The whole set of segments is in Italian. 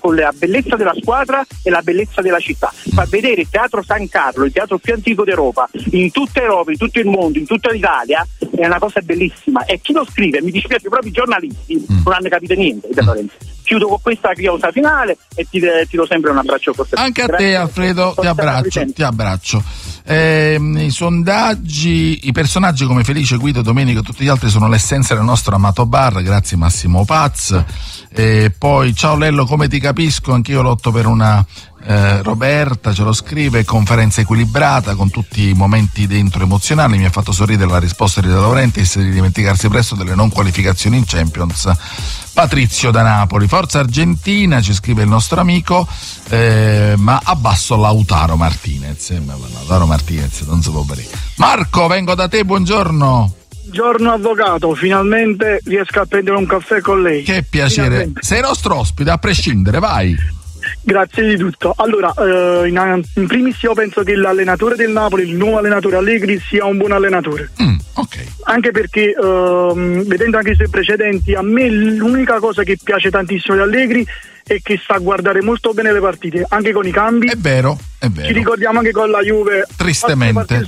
con la bellezza della squadra e la bellezza della città. Fa vedere il Teatro San Carlo, il teatro più antico d'Europa, in tutta Europa, in tutto il mondo, in tutta l'Italia, è una cosa bellissima. E chi lo scrive, mi dispiace, proprio i giornalisti non hanno capito niente. Chiudo con questa chiosa finale e ti do sempre un abbraccio forte. Anche a te, Alfredo, ti abbraccio. I sondaggi, i personaggi come Felice, Guido, Domenico e tutti gli altri sono l'essenza del nostro amato bar, grazie Massimo Paz. Poi ciao Lello, come ti capisco, anch'io lotto per una Roberta ce lo scrive, conferenza equilibrata con tutti i momenti dentro emozionali, mi ha fatto sorridere la risposta di De Laurentiis di dimenticarsi presto delle non qualificazioni in Champions. Patrizio da Napoli, forza Argentina, ci scrive il nostro amico, ma abbasso Lautaro Martinez, non si può bene. Marco, vengo da te, buongiorno. Buongiorno avvocato, finalmente riesco a prendere un caffè con lei. Che piacere, finalmente. Sei nostro ospite a prescindere, vai. Grazie di tutto. Allora, in primis io penso che l'allenatore del Napoli, il nuovo allenatore Allegri, sia un buon allenatore. Okay. Anche perché, vedendo anche i suoi precedenti, a me l'unica cosa che piace tantissimo di Allegri è che sa guardare molto bene le partite, anche con i cambi. È vero. Ci ricordiamo anche con la Juve. Tristemente.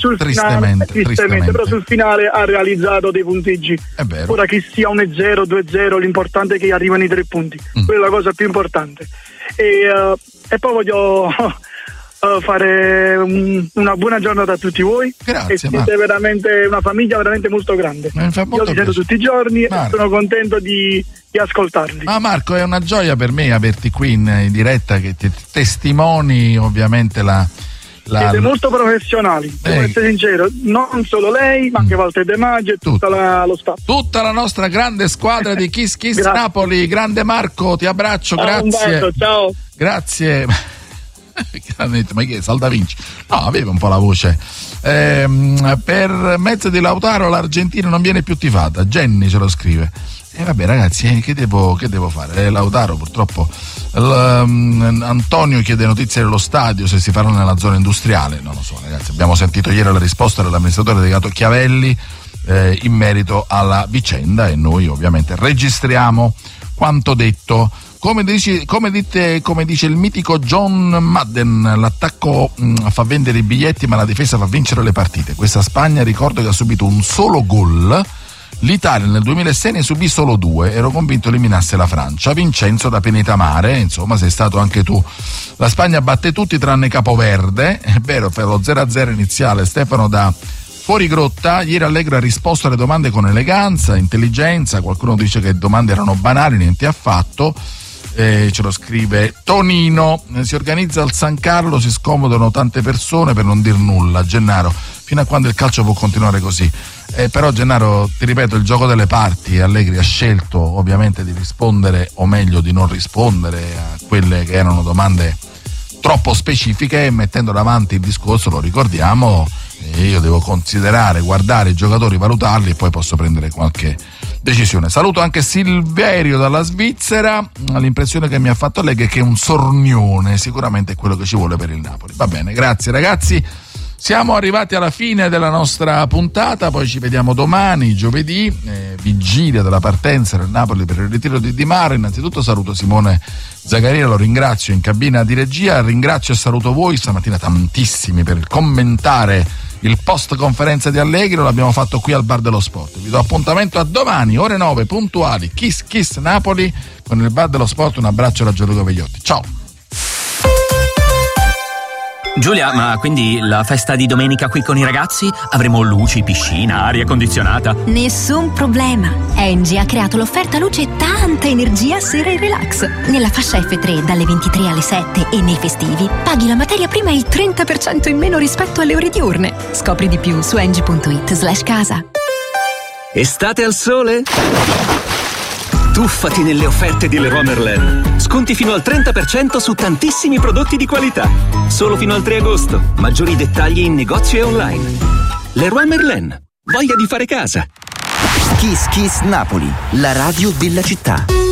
Però sul finale ha realizzato dei punteggi. È vero. Ora che sia 1-0, 2-0, l'importante è che arrivano i 3 punti. Quella è la cosa più importante. E poi voglio fare una buona giornata a tutti voi. Grazie, e siete veramente una famiglia veramente molto grande. Io vi sento tutti i giorni, Marco, e sono contento di ascoltarli. Marco, è una gioia per me averti qui in diretta, che ti testimoni ovviamente siete molto professionali, devo essere sincero, non solo lei ma anche Walter De Maggio e tutto lo staff, tutta la nostra grande squadra di Kiss Kiss Napoli. Grande Marco, ti abbraccio, grazie. Ciao. Grazie. Ma che è Salda Vinci? No, aveva un po' la voce. Per mezzo di Lautaro l'Argentina non viene più tifata, Jenny ce lo scrive. Vabbè ragazzi, che devo fare? Lautaro purtroppo. Antonio chiede notizie dello stadio, se si farà nella zona industriale. Non lo so ragazzi, abbiamo sentito ieri la risposta dell'amministratore delegato Chiavelli in merito alla vicenda e noi ovviamente registriamo quanto detto. Come dice il mitico John Madden, l'attacco fa vendere i biglietti ma la difesa fa vincere le partite. Questa Spagna, ricordo che ha subito un solo gol. L'Italia nel 2006 ne subì solo 2, ero convinto eliminasse la Francia. Vincenzo da Penetamare, insomma sei stato anche tu. La Spagna batte tutti tranne Capoverde, è vero, per lo 0-0 iniziale. Stefano da Fuorigrotta, ieri Allegri ha risposto alle domande con eleganza, intelligenza, qualcuno dice che le domande erano banali, niente affatto. Ce lo scrive Tonino, si organizza al San Carlo, si scomodano tante persone per non dir nulla. Gennaro, fino a quando il calcio può continuare così? Però Gennaro, ti ripeto, il gioco delle parti. Allegri ha scelto ovviamente di rispondere, o meglio di non rispondere a quelle che erano domande troppo specifiche, mettendo davanti il discorso, lo ricordiamo, io devo considerare, guardare i giocatori, valutarli e poi posso prendere qualche decisione. Saluto anche Silverio dalla Svizzera. L'impressione che mi ha fatto Allegri è che è un sornione, sicuramente è quello che ci vuole per il Napoli. Va bene, grazie ragazzi, siamo arrivati alla fine della nostra puntata, poi ci vediamo domani, giovedì, vigilia della partenza del Napoli per il ritiro di Di Mauro. Innanzitutto saluto Simone Zagaria, lo ringrazio in cabina di regia, ringrazio e saluto voi stamattina tantissimi per commentare il post conferenza di Allegri, l'abbiamo fatto qui al Bar dello Sport. Vi do appuntamento a domani, ore 9 puntuali, Kiss Kiss Napoli con il Bar dello Sport. Un abbraccio da Gianluca Vegliotti, ciao. Giulia, ma quindi la festa di domenica qui con i ragazzi? Avremo luci, piscina, aria condizionata? Nessun problema. Engie ha creato l'offerta luce e tanta energia sera e relax. Nella fascia F3 dalle 23 alle 7 e nei festivi paghi la materia prima il 30% in meno rispetto alle ore diurne. Scopri di più su engie.it/casa. Estate al sole? Tuffati nelle offerte di Leroy Merlin. Sconti fino al 30% su tantissimi prodotti di qualità. Solo fino al 3 agosto. Maggiori dettagli in negozio e online. Leroy Merlin. Voglia di fare casa. Kiss Kiss Napoli, la radio della città.